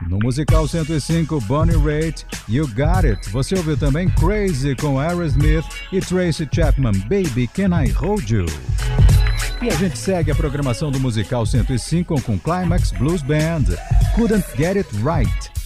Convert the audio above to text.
No Musical 105, Bonnie Raitt, You Got It. Você ouviu também Crazy com Aerosmith e Tracy Chapman, Baby Can I Hold You. E a gente segue a programação do Musical 105 com Climax Blues Band, Couldn't Get It Right.